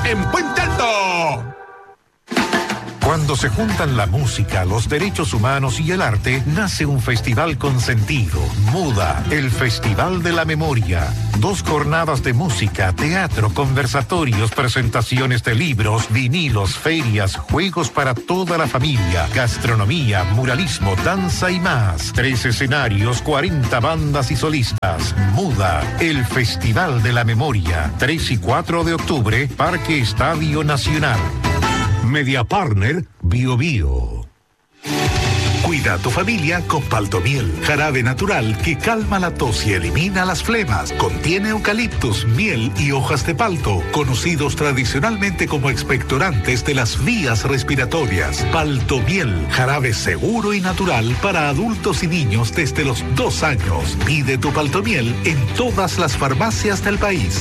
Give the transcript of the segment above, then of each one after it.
en Puente Alto. Cuando se juntan la música, los derechos humanos y el arte, nace un festival con sentido. MUDA, el Festival de la Memoria. 2 jornadas de música, teatro, conversatorios, presentaciones de libros, vinilos, ferias, juegos para toda la familia, gastronomía, muralismo, danza y más. 3 escenarios, 40 bandas y solistas. MUDA, el Festival de la Memoria. 3 y 4 de octubre, Parque Estadio Nacional. Media Partner Bio Bio. Cuida a tu familia con Paltomiel, jarabe natural que calma la tos y elimina las flemas. Contiene eucaliptus, miel y hojas de palto, conocidos tradicionalmente como expectorantes de las vías respiratorias. Paltomiel, jarabe seguro y natural para adultos y niños desde los 2 años. Pide tu Paltomiel en todas las farmacias del país.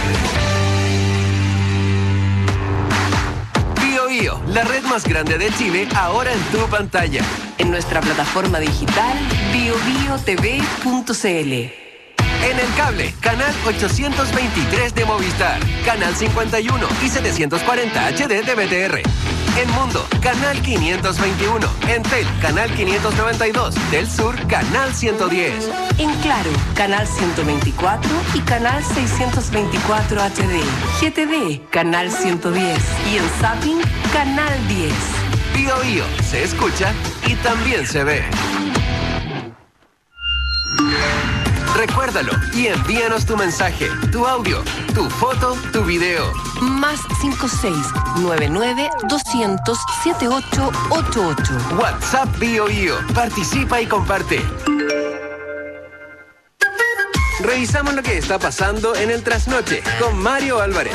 La red más grande de Chile, ahora en tu pantalla. En nuestra plataforma digital biobiotv.cl. En el cable, canal 823 de Movistar, canal 51 y 740 HD de BTR. En Mundo, canal 521. En Tel, canal 592. Del Sur, canal 110. En Claro, canal 124 y canal 624 HD. GTV, canal 110. Y en Zapping, canal 10. Bio Bio, se escucha y también se ve. Recuérdalo y envíanos tu mensaje, tu audio, tu foto, tu video. Más 56-99-200-7888. WhatsApp Bio Bio. Participa y comparte. Revisamos lo que está pasando en el trasnoche con Mario Álvarez.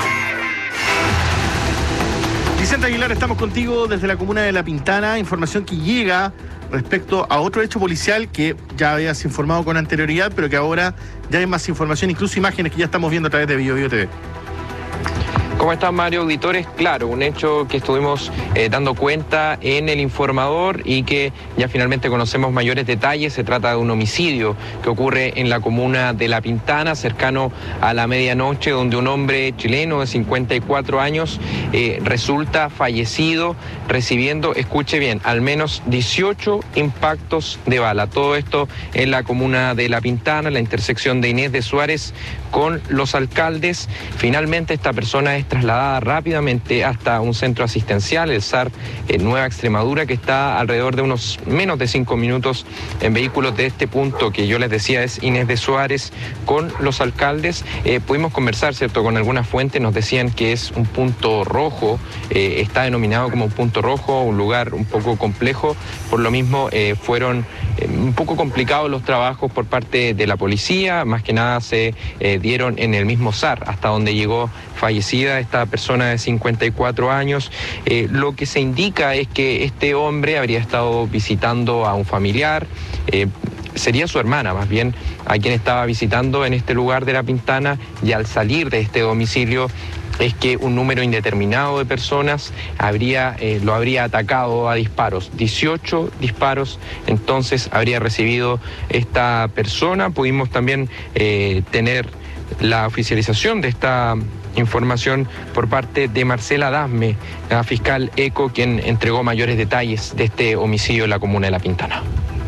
Vicente Aguilar, estamos contigo desde la comuna de La Pintana. Información que llega respecto a otro hecho policial que ya habías informado con anterioridad, pero que ahora ya hay más información, incluso imágenes que ya estamos viendo a través de Bio Bio TV. ¿Cómo están, Mario, auditores? Claro, un hecho que estuvimos dando cuenta en El Informador y que ya finalmente conocemos mayores detalles. Se trata de un homicidio que ocurre en la comuna de La Pintana, cercano a la medianoche, donde un hombre chileno de 54 años resulta fallecido recibiendo, escuche bien, al menos 18 impactos de bala. Todo esto en la comuna de La Pintana, la intersección de Inés de Suárez con Los Alcaldes. Finalmente esta persona es trasladada rápidamente hasta un centro asistencial, el SAR Nueva Extremadura, que está alrededor de unos menos de 5 minutos en vehículos de este punto que yo les decía es Inés de Suárez con Los Alcaldes. Pudimos conversar, ¿cierto?, con algunas fuentes, nos decían que es un punto rojo, está denominado como un punto rojo, un lugar un poco complejo, por lo mismo fueron un poco complicados los trabajos por parte de la policía, más que nada se dieron en el mismo SAR, hasta donde llegó fallecida esta persona de 54 años. Lo que se indica es que este hombre habría estado visitando a un familiar, sería su hermana más bien, a quien estaba visitando en este lugar de La Pintana, y al salir de este domicilio es que un número indeterminado de personas lo habría atacado a disparos, 18 disparos, entonces habría recibido esta persona. Pudimos también tener la oficialización de esta información por parte de Marcela Dasme, la fiscal ECO, quien entregó mayores detalles de este homicidio en la comuna de La Pintana.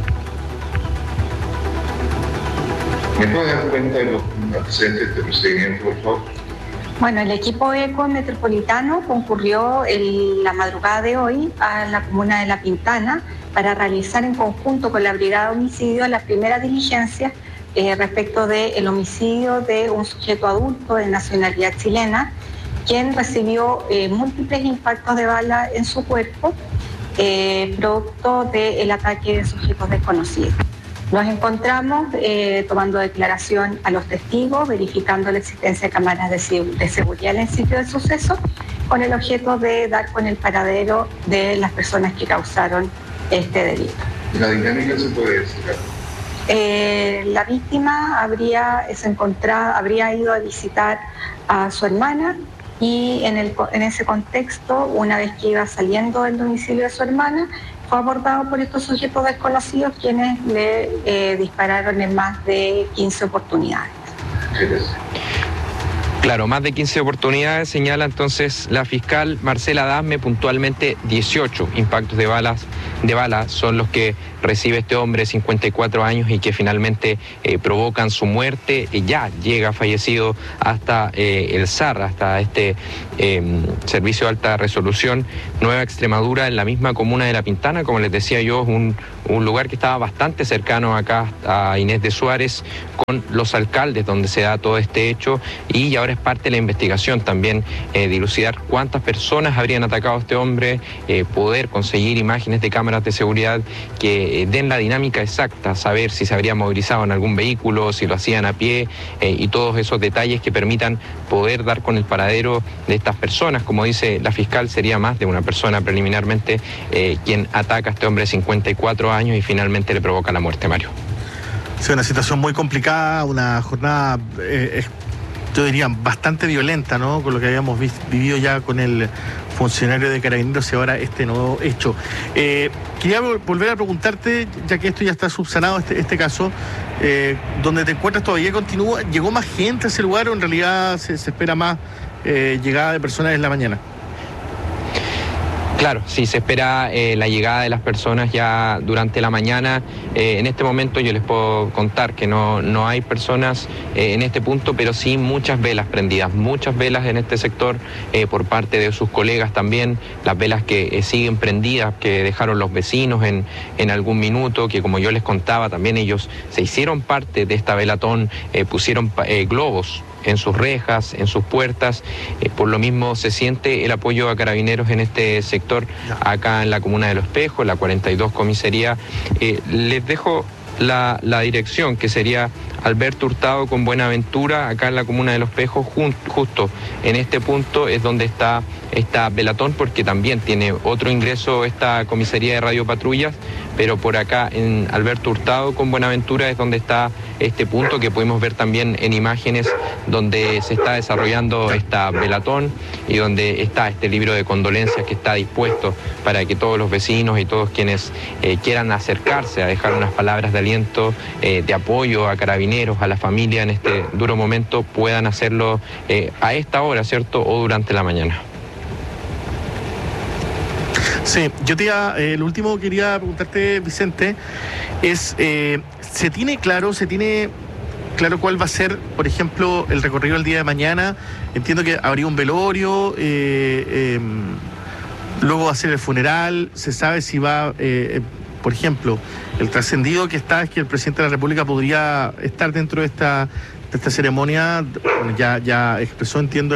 ¿Me puede dar cuenta de los antecedentes de este procedimiento, por favor? Bueno, el equipo ECO metropolitano concurrió la madrugada de hoy a la comuna de La Pintana para realizar en conjunto con la Brigada de Homicidio las primeras diligencias respecto del homicidio de un sujeto adulto de nacionalidad chilena, quien recibió múltiples impactos de bala en su cuerpo, producto del ataque de sujetos desconocidos. Nos encontramos tomando declaración a los testigos, verificando la existencia de cámaras de seguridad en el sitio del suceso, con el objeto de dar con el paradero de las personas que causaron este delito. ¿La dinámica se puede explicar? La víctima habría ido a visitar a su hermana y en ese contexto, una vez que iba saliendo del domicilio de su hermana, fue abordado por estos sujetos desconocidos, quienes le dispararon en más de 15 oportunidades. Claro, más de 15 oportunidades, señala entonces la fiscal Marcela Dasme, puntualmente 18 impactos de balas son los que recibe este hombre de 54 años y que finalmente provocan su muerte. Ya llega fallecido hasta el SAR, hasta este servicio de alta resolución Nueva Extremadura, en la misma comuna de La Pintana. Como les decía yo, un lugar que estaba bastante cercano acá a Inés de Suárez, con los alcaldes donde se da todo este hecho, y ahora es parte de la investigación también dilucidar cuántas personas habrían atacado a este hombre, poder conseguir imágenes de cámaras de seguridad que den la dinámica exacta, saber si se habría movilizado en algún vehículo, si lo hacían a pie, y todos esos detalles que permitan poder dar con el paradero de estas personas. Como dice la fiscal, sería más de una persona preliminarmente quien ataca a este hombre de 54 años y finalmente le provoca la muerte, Mario. Sí, una situación muy complicada, una jornada, yo diría, bastante violenta, ¿no? Con lo que habíamos vivido ya con el funcionario de Carabineros y ahora este nuevo hecho. Quería volver a preguntarte, ya que esto ya está subsanado, este caso, ¿dónde te encuentras todavía continúa? ¿Llegó más gente a ese lugar o en realidad se espera más llegada de personas en la mañana? Claro, sí, se espera la llegada de las personas ya durante la mañana. En este momento yo les puedo contar que no hay personas en este punto, pero sí muchas velas prendidas, muchas velas en este sector por parte de sus colegas también, las velas que siguen prendidas, que dejaron los vecinos en algún minuto, que como yo les contaba, también ellos se hicieron parte de esta velatón, pusieron globos en sus rejas, en sus puertas. Por lo mismo se siente el apoyo a Carabineros en este sector, acá en la comuna de Los Espejos, la 42 comisaría. Les dejo la dirección, que sería Alberto Hurtado con Buenaventura, acá en la comuna de Los Espejos. Justo en este punto es donde está esta velatón, porque también tiene otro ingreso esta comisaría de radiopatrullas, pero por acá en Alberto Hurtado con Buenaventura es donde está este punto que pudimos ver también en imágenes, donde se está desarrollando esta velatón y donde está este libro de condolencias que está dispuesto para que todos los vecinos y todos quienes quieran acercarse a dejar unas palabras de aliento, de apoyo a Carabineros, a la familia en este duro momento, puedan hacerlo a esta hora, ¿cierto? O durante la mañana. Sí, yo el último que quería preguntarte, Vicente, es, ¿se tiene claro cuál va a ser, por ejemplo, el recorrido el día de mañana? Entiendo que habría un velorio, luego va a ser el funeral, se sabe si va, por ejemplo, el trascendido que está es que el presidente de la República podría estar dentro de esta ceremonia. Bueno, ya expresó, entiendo,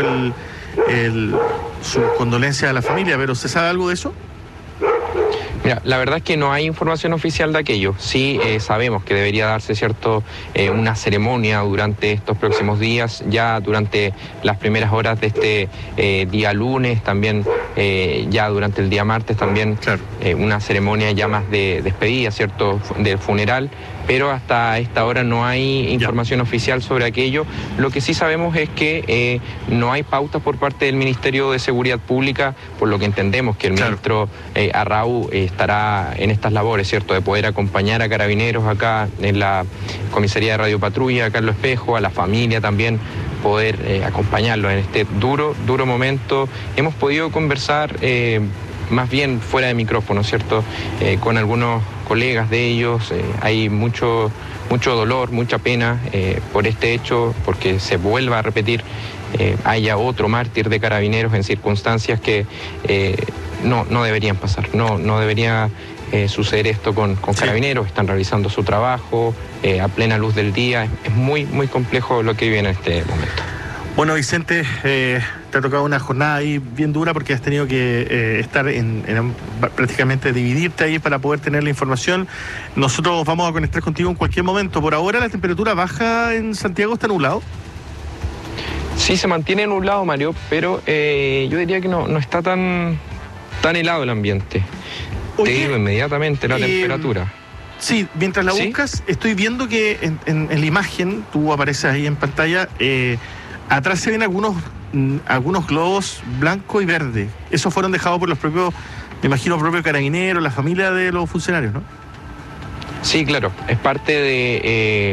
su condolencia a la familia, pero ¿se sabe algo de eso? Mira, la verdad es que no hay información oficial de aquello. Sí sabemos que debería darse, ¿cierto?, una ceremonia durante estos próximos días, ya durante las primeras horas de este día lunes, también ya durante el día martes también, claro, una ceremonia ya más de despedida, ¿cierto?, del funeral, pero hasta esta hora no hay información oficial sobre aquello. Lo que sí sabemos es que no hay pautas por parte del Ministerio de Seguridad Pública, por lo que entendemos que el ministro Arrau estará en estas labores, ¿cierto?, de poder acompañar a Carabineros acá en la comisaría de Radiopatrulla, acá en Los Espejos, a la familia también, poder acompañarlo en este duro momento. Hemos podido conversar más bien fuera de micrófono, ¿cierto?, con algunos colegas de ellos. Hay mucho dolor, mucha pena por este hecho, porque se vuelva a repetir, haya otro mártir de Carabineros en circunstancias que no deberían pasar, no debería suceder esto con Carabineros. Están realizando su trabajo a plena luz del día. Es muy complejo lo que viven en este momento. Bueno, Vicente, te ha tocado una jornada ahí bien dura, porque has tenido que estar prácticamente dividirte ahí para poder tener la información. Nosotros vamos a conectar contigo en cualquier momento. Por ahora la temperatura baja en Santiago, ¿está nublado? Sí, se mantiene nublado, Mario, pero yo diría que no está tan helado el ambiente. Oye, te digo inmediatamente la temperatura. Sí, mientras la buscas, estoy viendo que en la imagen, tú apareces ahí en pantalla, atrás se ven algunos globos blanco y verde. Esos fueron dejados por los propios, me imagino, propios Carabineros, la familia de los funcionarios, ¿no? Sí, claro, es parte de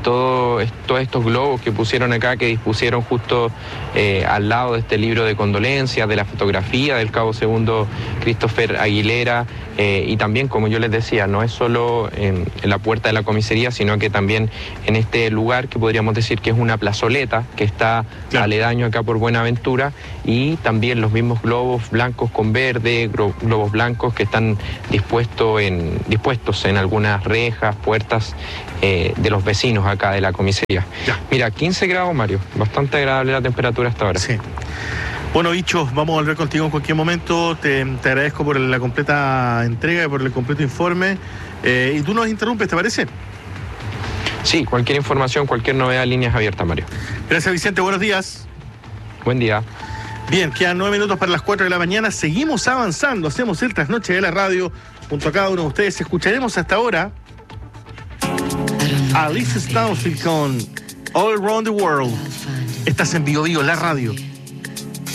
todos estos globos que pusieron acá, que dispusieron justo al lado de este libro de condolencias, de la fotografía del cabo segundo Christopher Aguilera, y también, como yo les decía, no es solo en la puerta de la comisaría, sino que también en este lugar que podríamos decir que es una plazoleta que está aledaño acá por Buenaventura, y también los mismos globos blancos con verde, globos blancos que están dispuestos en algunas rejas, puertas de los vecinos acá de la comisaría. Mira, 15 grados, Mario, bastante agradable la temperatura hasta ahora. Sí. Bueno, Bicho, vamos a volver contigo en cualquier momento. Te agradezco por la completa entrega y por el completo informe. Y tú nos interrumpes, ¿te parece? Sí, cualquier información, cualquier novedad, líneas abiertas, Mario. Gracias, Vicente. Buenos días. Buen día. Bien, quedan 9 minutos para las 4 de la mañana. Seguimos avanzando. Hacemos el trasnoche de la radio junto a cada uno de ustedes. Escucharemos hasta ahora a Alice Stansfield con All Around the World. Estás en Bio Bio, la radio.